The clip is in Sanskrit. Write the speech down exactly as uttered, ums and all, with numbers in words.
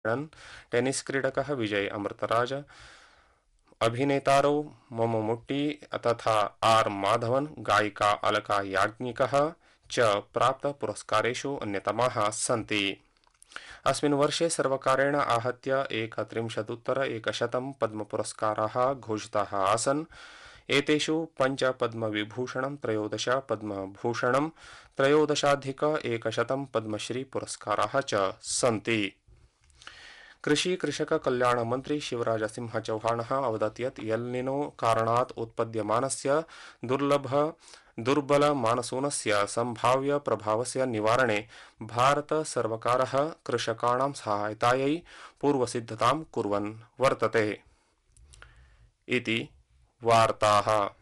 टेनिस क्रीडकः विजय अमृतराज, अभिनेतारौ मम्मूट्टी तथा आर माधवन, गायिका अलका याज्ञिकः च प्राप्तपुरस्कारेषु अन्यतमाः सन्ति। अस्मिन् वर्षे सर्वकारेण आहत्य एकत्रिंशदुत्तर एकशतं पद्मपुरस्काराः घोषिताः आसन्। एतेषु पञ्च पद्मविभूषणं, त्रयोदश पद्मभूषणं, त्रयोदशाधिक एकशतं पद्मश्री पुरस्काराः च सन्ति। कृषि कृषक कल्याण मंत्री शिवराज सिंह चौहानः अवदत् यत् एल्निनो कारणात् उत्पद्यमानस्य दुर्लभ दुर्बल मानसूनस्य संभाव्य प्रभावस्य निवारणे भारत सर्वकारः कृषकाणां सहायतायै पूर्वसिद्धतां कुर्वन् वर्तते इति वार्ताः।